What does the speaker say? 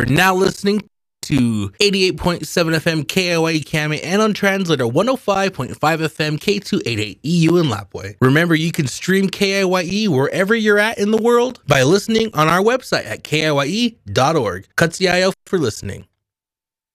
are now listening to 88.7 FM KIYE Kame and on translator 105.5 FM K288 EU in Lapwai. Remember, you can stream KIYE wherever you're at in the world by listening on our website at kiye.org. Katsiayo for listening.